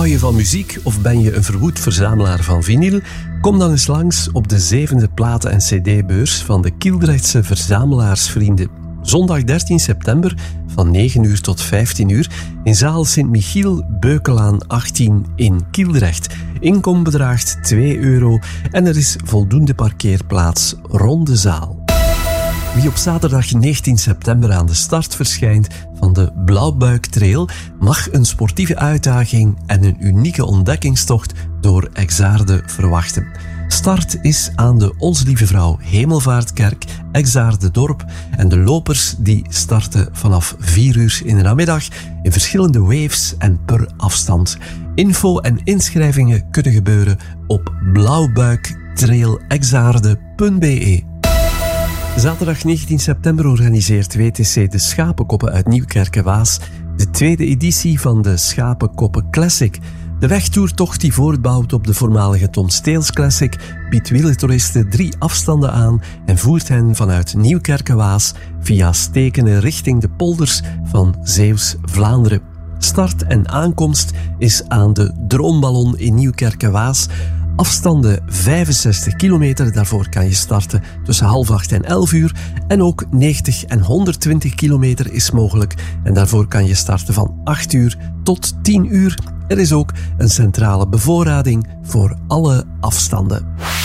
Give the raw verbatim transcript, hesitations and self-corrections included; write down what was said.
Hou je van muziek of ben je een verwoed verzamelaar van vinyl? Kom dan eens langs op de zevende platen- en cd-beurs van de Kildrechtse Verzamelaarsvrienden. Zondag dertien september van negen uur tot vijftien uur in zaal Sint-Michiel, Beukelaan achttien in Kildrecht. Inkom bedraagt twee euro en er is voldoende parkeerplaats rond de zaal. Wie op zaterdag negentien september aan de start verschijnt van de Blauwbuik Trail mag een sportieve uitdaging en een unieke ontdekkingstocht door Exaarde verwachten. Start is aan de Ons Lieve Vrouw Hemelvaartkerk, Exaarde Dorp, en de lopers die starten vanaf vier uur in de namiddag in verschillende waves en per afstand. Info en inschrijvingen kunnen gebeuren op blauwbuiktrailexaarde punt b e. Zaterdag negentien september organiseert W T C de Schapenkoppen uit Nieuwkerke-Waas de tweede editie van de Schapenkoppen Classic. De wegtoertocht die voortbouwt op de voormalige Tom Steels Classic biedt wielertoeristen drie afstanden aan en voert hen vanuit Nieuwkerke-Waas via Stekene richting de polders van Zeeuws-Vlaanderen. Start en aankomst is aan de Droomballon in Nieuwkerke-Waas. Afstanden vijfenzestig kilometer, daarvoor kan je starten tussen half acht en elf uur. En ook negentig en honderdtwintig kilometer is mogelijk. En daarvoor kan je starten van acht uur tot tien uur. Er is ook een centrale bevoorrading voor alle afstanden.